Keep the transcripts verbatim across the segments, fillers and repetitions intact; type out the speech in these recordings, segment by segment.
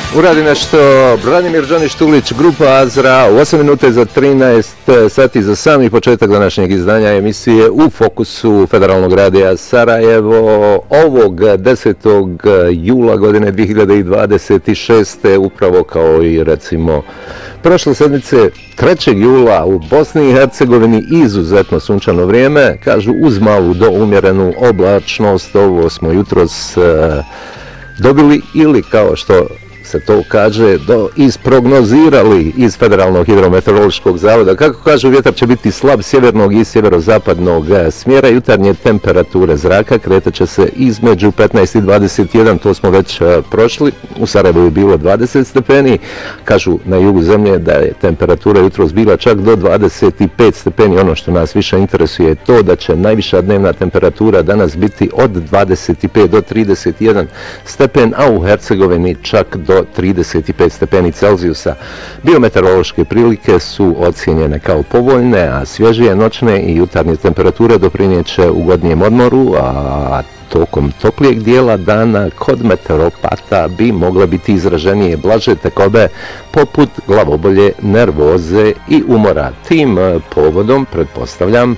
Uradi nešto Branimir Đoni Štulić, grupa Azra, u osam minuta za trinaest sati za sami početak današnjeg izdanja emisije U fokusu Federalnog radija Sarajevo ovog desetog jula godine dvije hiljade dvadeset šeste. Upravo kao i recimo prošle sedmice trećeg jula u Bosni i Hercegovini izuzetno sunčano vrijeme, kažu uz malu do umjerenu oblačnost. Ovo smo jutros dobili ili kao što se to kaže, do, isprognozirali iz Federalnog hidrometeorološkog zavoda. Kako kažu, vjetar će biti slab sjevernog i sjeverozapadnog smjera. Jutarnje temperature zraka kretat će se između petnaest i dvadeset jedan, to smo već prošli. U Sarajevu je bilo dvadeset stepeni. Kažu na jugu zemlje da je temperatura jutros bila čak do dvadeset pet stepeni. Ono što nas više interesuje je to da će najviša dnevna temperatura danas biti od dvadeset pet do trideset jedan stepen, a u Hercegovini čak do trideset pet stepeni Celzijusa. Biometeorološke prilike su ocijenjene kao povoljne, a svježije noćne i jutarnje temperature doprinijet će ugodnijem odmoru, a tokom toplijeg dijela dana kod meteoropata bi mogle biti izraženije blaže tekobe poput glavobolje, nervoze i umora. Tim povodom, pretpostavljam,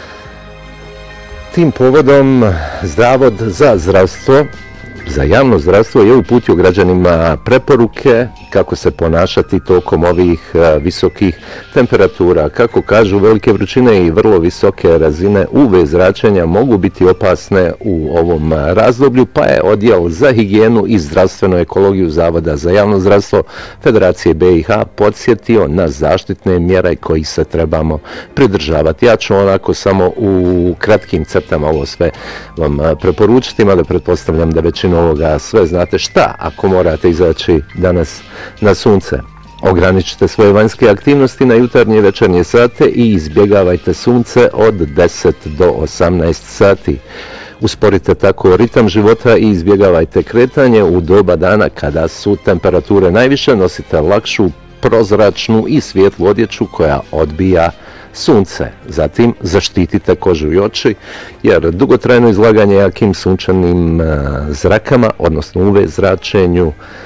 tim povodom Zavod za zdravstvo za javno zdravstvo je uputio građanima preporuke kako se ponašati tokom ovih visokih temperatura. Kako kažu, velike vrućine i vrlo visoke razine U V zračenja mogu biti opasne u ovom razdoblju, pa je odjel za higijenu i zdravstvenu ekologiju Zavoda za javno zdravstvo Federacije B i H podsjetio na zaštitne mjere kojih se trebamo pridržavati. Ja ću onako samo u kratkim crtama ovo sve vam preporučiti, mada pretpostavljam da većinu ovoga sve znate. Šta ako morate izaći danas na sunce? Ograničite svoje vanjske aktivnosti na jutarnje i večernje sate i izbjegavajte sunce od deset do osamnaest sati. Usporite tako ritam života i izbjegavajte kretanje u doba dana kada su temperature najviše. Nosite lakšu, prozračnu i svijetlu odjeću koja odbija sunce. Zatim zaštitite kožu i oči, jer dugotrajno izlaganje jakim sunčanim zrakama, odnosno U V zračenju,